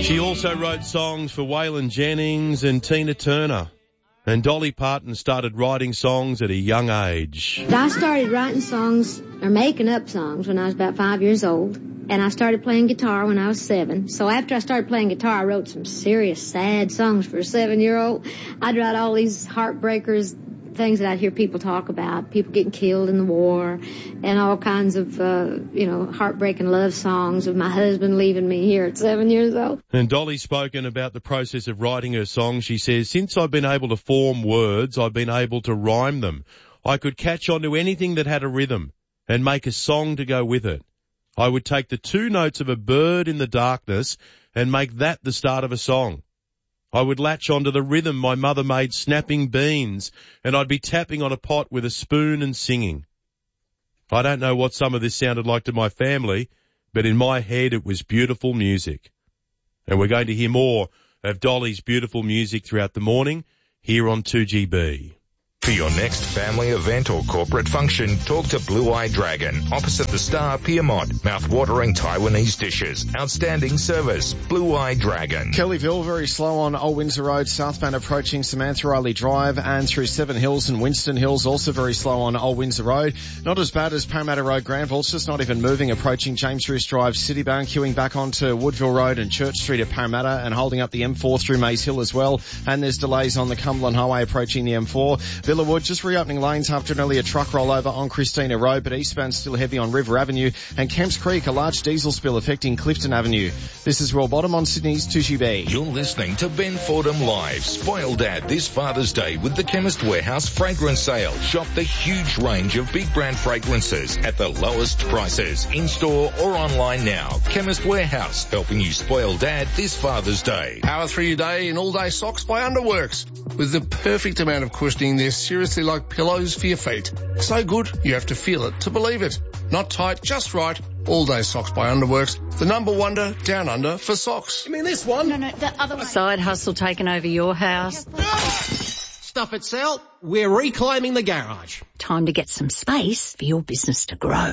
She also wrote songs for Waylon Jennings and Tina Turner. And Dolly Parton started writing songs at a young age. I started writing songs, or making up songs, when I was about 5 years old. And I started playing guitar when I was 7. So after I started playing guitar, I wrote some serious, sad songs for a 7-year-old. I'd write all these heartbreakers, things that I'd hear people talk about, people getting killed in the war, and all kinds of, heartbreaking love songs of my husband leaving me here at 7 years old. And Dolly's spoken about the process of writing her songs. She says, since I've been able to form words, I've been able to rhyme them. I could catch on to anything that had a rhythm and make a song to go with it. I would take the 2 notes of a bird in the darkness and make that the start of a song. I would latch onto the rhythm my mother made snapping beans, and I'd be tapping on a pot with a spoon and singing. I don't know what some of this sounded like to my family, but in my head it was beautiful music. And we're going to hear more of Dolly's beautiful music throughout the morning here on 2GB. For your next family event or corporate function, talk to Blue Eye Dragon, opposite the Star, Piermont. Mouth-watering Taiwanese dishes. Outstanding service. Blue Eye Dragon. Kellyville, very slow on Old Windsor Road, southbound approaching Samantha Riley Drive, and through Seven Hills and Winston Hills, also very slow on Old Windsor Road. Not as bad as Parramatta Road, Granville. It's just not even moving, approaching James Roos Drive, Citybound, queuing back onto Woodville Road and Church Street at Parramatta, and holding up the M4 through Maze Hill as well. And there's delays on the Cumberland Highway approaching the M4. Villawood, just reopening lanes after an earlier truck rollover on Christina Road, but eastbound still heavy on River Avenue. And Kemps Creek, a large diesel spill affecting Clifton Avenue. This is Royal Bottom on Sydney's 2GB. You're listening to Ben Fordham Live. Spoil Dad this Father's Day with the Chemist Warehouse fragrance sale. Shop the huge range of big brand fragrances at the lowest prices, in-store or online now. Chemist Warehouse, helping you spoil Dad this Father's Day. Power through your day in all-day socks by Underworks. With the perfect amount of cushioning, they're seriously like pillows for your feet. So good, you have to feel it to believe it. Not tight, just right. All-day socks by Underworks. The number wonder down under for socks. You mean this one? No, the other one. Side hustle taken over your house. Stuff it, Sal. We're reclaiming the garage. Time to get some space for your business to grow.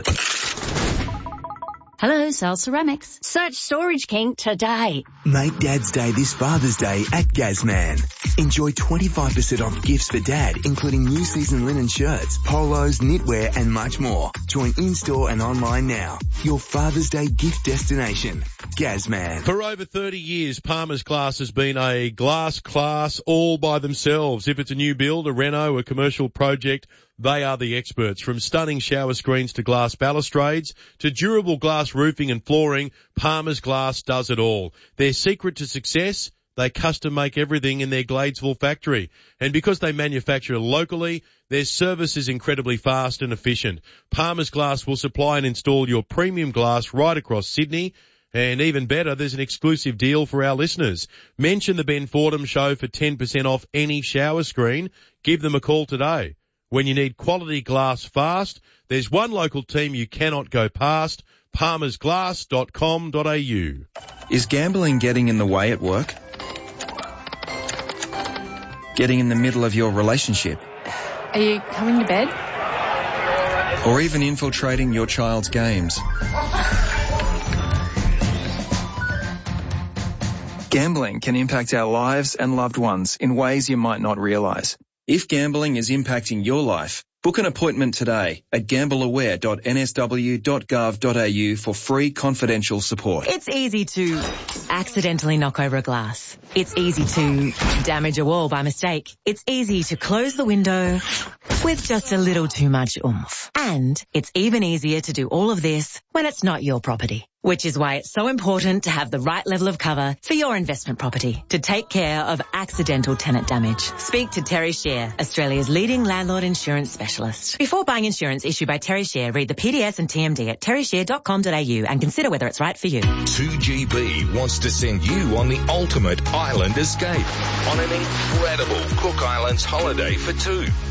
Hello, Sal Ceramics. Search Storage King today. Make Dad's Day this Father's Day at Gazman. Enjoy 25% off gifts for Dad, including new season linen shirts, polos, knitwear and much more. Join in-store and online now. Your Father's Day gift destination. Gazman. For over 30 years, Palmer's Glass has been a glass class all by themselves. If it's a new build, a reno, a commercial project, they are the experts. From stunning shower screens to glass balustrades to durable glass roofing and flooring, Palmer's Glass does it all. Their secret to success? They custom make everything in their Gladesville factory. And because they manufacture locally, their service is incredibly fast and efficient. Palmer's Glass will supply and install your premium glass right across Sydney. And even better, there's an exclusive deal for our listeners. Mention the Ben Fordham Show for 10% off any shower screen. Give them a call today. When you need quality glass fast, there's one local team you cannot go past, palmersglass.com.au. Is gambling getting in the way at work? Getting in the middle of your relationship? Are you coming to bed? Or even infiltrating your child's games? Gambling can impact our lives and loved ones in ways you might not realise. If gambling is impacting your life, book an appointment today at gambleaware.nsw.gov.au for free confidential support. It's easy to accidentally knock over a glass. It's easy to damage a wall by mistake. It's easy to close the window with just a little too much oomph. And it's even easier to do all of this when it's not your property. Which is why it's so important to have the right level of cover for your investment property to take care of accidental tenant damage. Speak to Terry Share, Australia's leading landlord insurance specialist. Before buying insurance issued by Terry Share, read the PDS and TMD at terryshare.com.au and consider whether it's right for you. 2GB wants to send you on the ultimate island escape on an incredible Cook Islands holiday for two.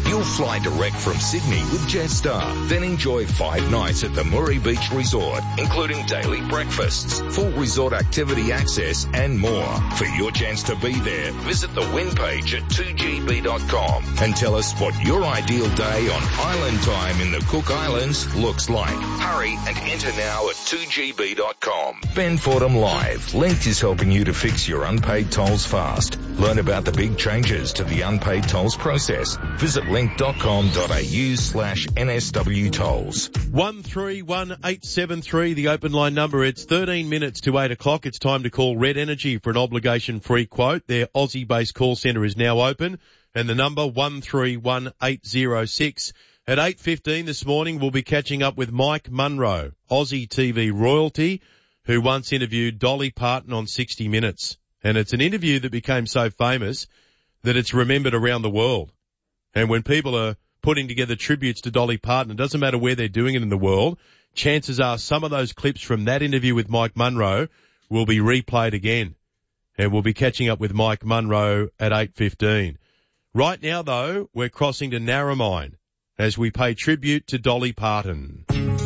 You'll fly direct from Sydney with Jetstar, then enjoy 5 nights at the Murray Beach Resort, including daily breakfasts, full resort activity access and more. For your chance to be there, visit the win page at 2gb.com and tell us what your ideal day on island time in the Cook Islands looks like. Hurry and enter now at 2gb.com. Ben Fordham Live. Link is helping you to fix your unpaid tolls fast. Learn about the big changes to the unpaid tolls process. Visit link.com.au/NSW tolls. 131873, the open line number. It's 13 minutes to 8 o'clock. It's time to call Red Energy for an obligation-free quote. Their Aussie-based call centre is now open, and the number 131806. At 8:15 this morning, we'll be catching up with Mike Munro, Aussie TV royalty, who once interviewed Dolly Parton on 60 Minutes. And it's an interview that became so famous that it's remembered around the world. And when people are putting together tributes to Dolly Parton, it doesn't matter where they're doing it in the world, chances are some of those clips from that interview with Mike Munro will be replayed again. And we'll be catching up with Mike Munro at 8:15. Right now, though, we're crossing to Narromine as we pay tribute to Dolly Parton.